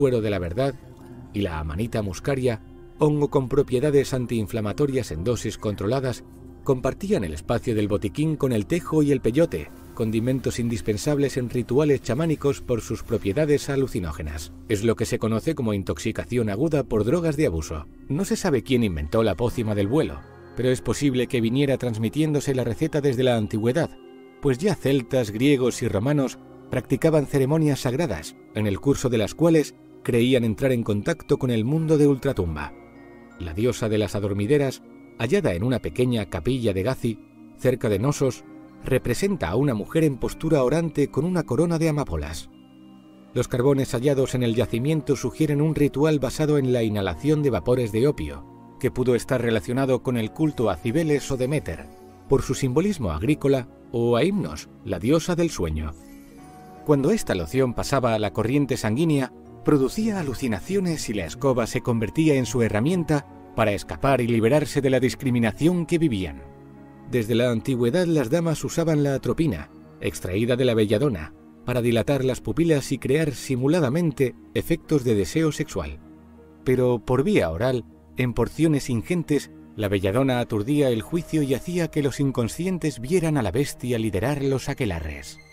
cuero de la verdad y la Amanita muscaria, hongo con propiedades antiinflamatorias en dosis controladas, compartían el espacio del botiquín con el tejo y el peyote, condimentos indispensables en rituales chamánicos por sus propiedades alucinógenas. Es lo que se conoce como intoxicación aguda por drogas de abuso. No se sabe quién inventó la pócima del vuelo, pero es posible que viniera transmitiéndose la receta desde la antigüedad, pues ya celtas, griegos y romanos practicaban ceremonias sagradas, en el curso de las cuales creían entrar en contacto con el mundo de ultratumba. La diosa de las adormideras, hallada en una pequeña capilla de Gazi, cerca de Nosos, representa a una mujer en postura orante con una corona de amapolas. Los carbones hallados en el yacimiento sugieren un ritual basado en la inhalación de vapores de opio, que pudo estar relacionado con el culto a Cibeles o Deméter, por su simbolismo agrícola, o a Himnos, la diosa del sueño. Cuando esta loción pasaba a la corriente sanguínea, producía alucinaciones y la escoba se convertía en su herramienta para escapar y liberarse de la discriminación que vivían. Desde la antigüedad las damas usaban la atropina, extraída de la belladona, para dilatar las pupilas y crear simuladamente efectos de deseo sexual. Pero por vía oral, en porciones ingentes, la belladona aturdía el juicio y hacía que los inconscientes vieran a la bestia liderar los aquelarres.